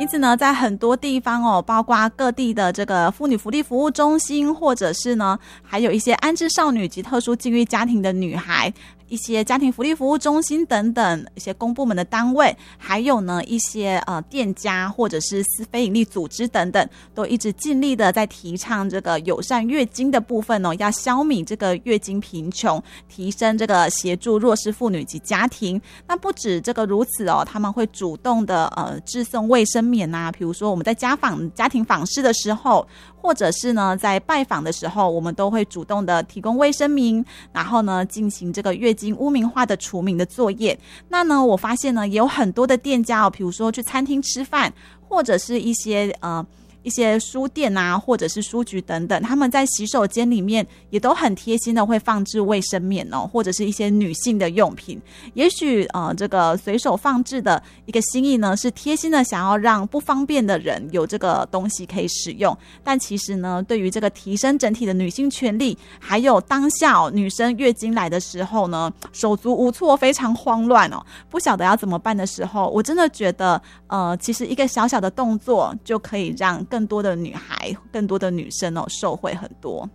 因此呢，在很多地方哦，包括各地的这个妇女福利服务中心，或者是呢，还有一些安置少女及特殊境遇家庭的女孩，一些家庭福利服务中心等等一些公部门的单位，还有呢一些店家或者是非营利组织等等，都一直尽力的在提倡这个友善月经的部分哦，要消弭这个月经贫穷，提升这个协助弱势妇女及家庭。那不止这个如此哦，他们会主动的致送卫生棉啊，比如说我们在家庭访视的时候，或者是呢在拜访的时候，我们都会主动的提供卫生棉，然后呢进行这个月经污名化的除名的作业。那呢我发现呢也有很多的店家哦，比如说去餐厅吃饭，或者是一些书店啊，或者是书局等等，他们在洗手间里面也都很贴心的会放置卫生棉哦，或者是一些女性的用品。也许这个随手放置的一个心意呢，是贴心的想要让不方便的人有这个东西可以使用，但其实呢，对于这个提升整体的女性权利，还有当下女生月经来的时候呢，手足无措，非常慌乱哦，不晓得要怎么办的时候，我真的觉得其实一个小小的动作就可以让更多的女孩、更多的女生受惠很多。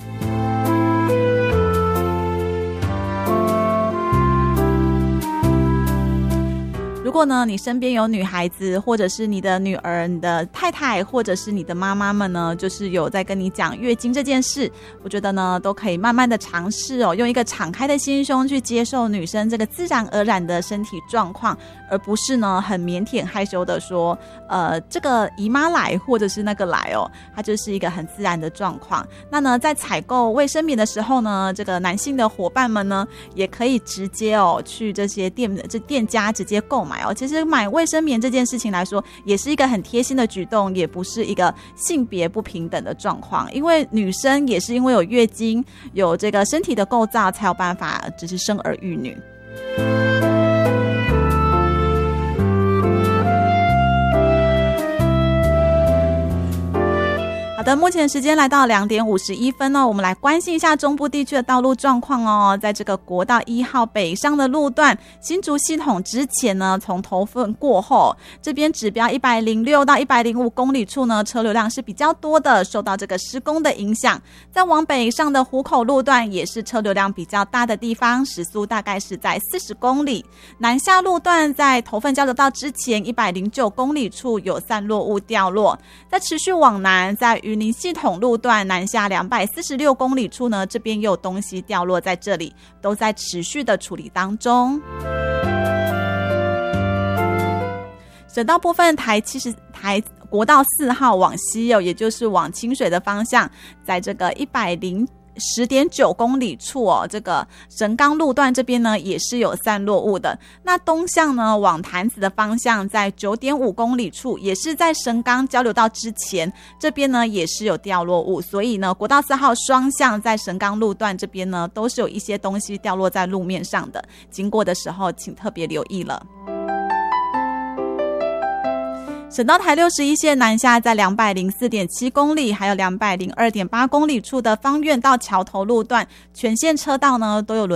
如果呢你身边有女孩子，或者是你的女儿、你的太太，或者是你的妈妈们呢，就是有在跟你讲月经这件事，我觉得呢都可以慢慢的尝试哦，用一个敞开的心胸去接受女生这个自然而然的身体状况，而不是呢很腼腆害羞的说这个姨妈来或者是那个来哦，它就是一个很自然的状况。那呢在采购卫生棉的时候呢，这个男性的伙伴们呢也可以直接去这些店家直接购买哦。其实买卫生棉这件事情来说，也是一个很贴心的举动，也不是一个性别不平等的状况，因为女生也是因为有月经，有这个身体的构造，才有办法只是生儿育女。好的，目前时间来到2点51分哦，我们来关心一下中部地区的道路状况哦。在这个国道1号北上的路段，新竹系统之前呢，从头份过后，这边指标106到105公里处呢，车流量是比较多的，受到这个施工的影响。在往北上的湖口路段也是车流量比较大的地方，时速大概是在40公里。南下路段在头份交流道之前109公里处有散落物掉落，在持续往南，在云林系统路段南下246公里处呢，这边也有东西掉落在这里，都在持续的处理当中。省道部分，台国道4号往西也就是往清水的方向，在这个10.9公里处这个神冈路段这边呢也是有散落物的。那东向呢往潭子的方向，在9.5公里处，也是在神冈交流道之前，这边呢也是有掉落物，所以呢国道4号双向在神冈路段这边呢都是有一些东西掉落在路面上的，经过的时候请特别留意了。省道台61线南下在204.7公里，还有202.8公里处的芳苑到桥头路段，全线车道呢都有